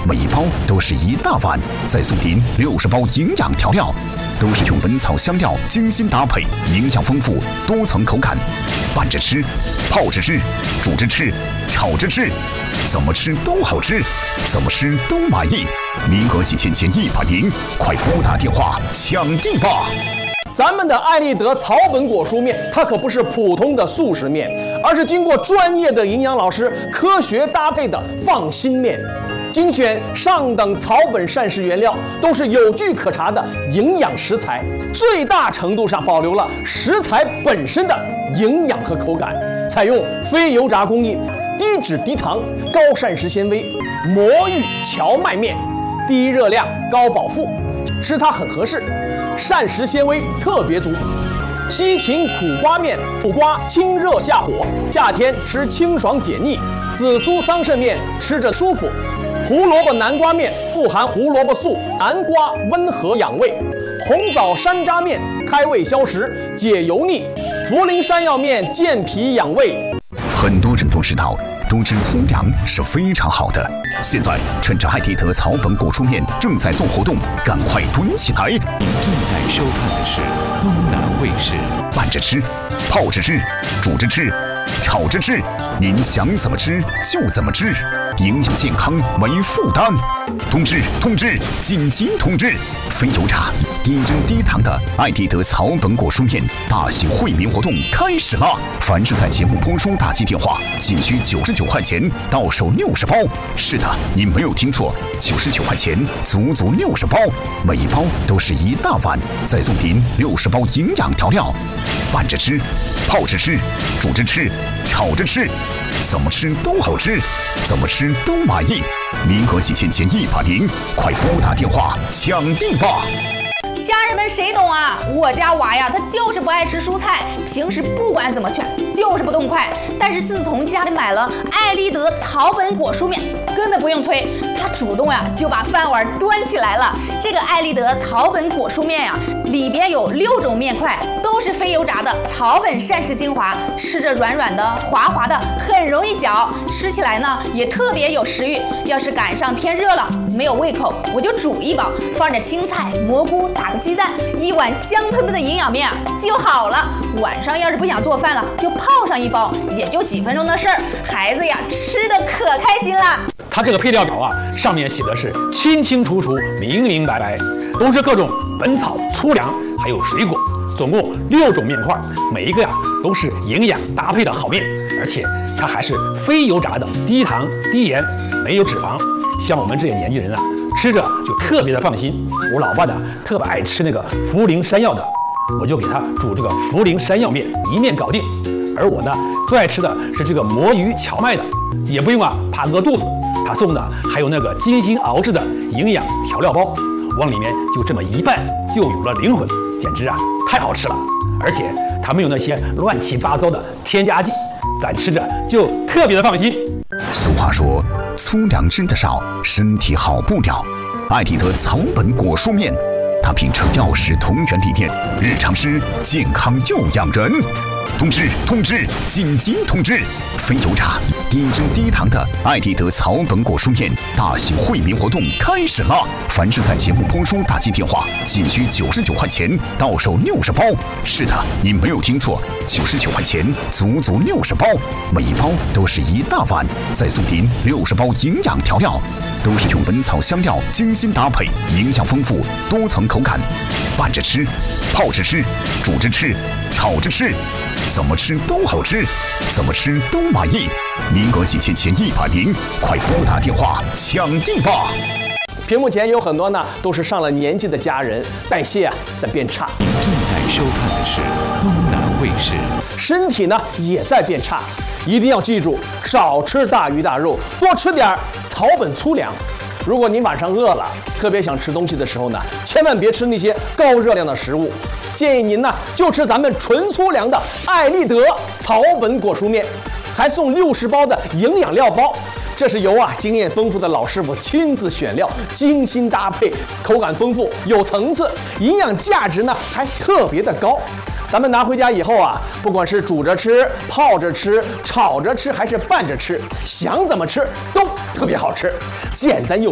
每一包都是一大碗，再送您60包营养调料，都是用本草香料精心搭配，营养丰富，多层口感，拌着吃，泡着吃，煮着吃，炒着吃，怎么吃都好吃，怎么吃都满意。名额仅限前100名，快拨打电话抢地吧！ 咱们的艾丽德草本果蔬面，它可不是普通的速食面，而是经过专业的营养老师科学搭配的放心面，精选上等草本膳食原料，都是有据可查的营养食材，最大程度上保留了食材本身的营养和口感，采用非油炸工艺，低脂低糖，高膳食纤维，魔芋荞麦面，低热量高饱腹，吃它很合适。膳食纤维特别足，西芹苦瓜面，苦瓜清热下火，夏天吃清爽解腻；紫苏桑葚面吃着舒服；胡萝卜南瓜面富含胡萝卜素，南瓜温和养胃；红枣山楂面开胃消食，解油腻；茯苓山药面健脾养胃。 很多人都知道，多吃粗粮是非常好的。现在趁着艾丽德草本果蔬面正在做活动，赶快蹲起来！ 您正在收看的是东南卫视。 拌着吃，泡着吃，煮着吃，炒着吃，您想怎么吃就怎么吃，营养健康没负担。通知，紧急通知！非油炸、低脂低糖的艾丽德草本果蔬面大型惠民活动开始了！凡是在节目播出打进电话，仅需99块钱，到手60包。是的，您没有听错，99块钱，足足60包，每一包都是一大碗，再送您60包营养调料，拌着吃，泡着吃，煮着吃，炒着吃，怎么吃都好吃，怎么吃都满意。名额仅限前100名，快拨打电话抢地吧！ 家人们谁懂啊？我家娃呀，他就是不爱吃蔬菜，平时不管怎么劝，就是不动筷。但是自从家里买了艾丽德草本果蔬面，根本不用催，他主动呀就把饭碗端起来了。这个艾丽德草本果蔬面呀，里边有6种面块，都是非油炸的草本膳食精华，吃着软软的、滑滑的，很容易嚼，吃起来呢也特别有食欲。要是赶上天热了，没有胃口，我就煮一包，放点青菜、蘑菇，打个鸡蛋，一碗香喷喷的营养面就好了。晚上要是不想做饭了，就泡上一包，也就几分钟的事儿，孩子呀吃的可开心了。 它这个配料表啊，上面写的是清清楚楚、明明白白，都是各种本草、粗粮还有水果，总共6种面块，每一个呀都是营养搭配的好面，而且它还是非油炸的，低糖低盐，没有脂肪。像我们这些年轻人啊，吃着就特别的放心。我老爸呢特别爱吃那个茯苓山药的，我就给他煮这个茯苓山药面，一面搞定。而我呢最爱吃的是这个魔芋荞麦的，也不用啊怕饿肚子。他送的还有那个精心熬制的营养调料包，往里面就这么一拌，就有了灵魂，简直啊太好吃了。而且它没有那些乱七八糟的添加剂，咱吃着就特别的放心。 俗话说，粗粮吃得少，身体好不了。艾丽德草本果蔬面，它秉承药食同源理念，日常吃健康又养人。通知，紧急通知！非油炸、低脂低糖的艾丽德草本果蔬面大型惠民活动开始了！凡是在节目播出打进电话，仅需99块钱，到手60包。是的，您没有听错，99块钱，足足60包，每一包都是一大碗，再送您60包营养调料，都是用本草香料精心搭配，营养丰富，多层口感，拌着吃，泡着吃，煮着吃，炒着吃，怎么吃都好吃，怎么吃都满意。名额仅限前100名，快拨打电话抢地吧！ 屏幕前有很多呢都是上了年纪的家人，代谢在变差。 您正在收看的是东南卫视。 身体呢也在变差，一定要记住，少吃大鱼大肉，多吃点草本粗粮。如果您晚上饿了，特别想吃东西的时候呢，千万别吃那些高热量的食物，建议您呢就吃咱们纯粗粮的艾丽德草本果蔬面，还送60包的营养料包。这是由经验丰富的老师傅亲自选料，精心搭配，口感丰富，有层次，营养价值呢还特别的高。咱们拿回家以后不管是煮着吃、泡着吃、炒着吃，还是拌着吃，想怎么吃都特别好吃，简单又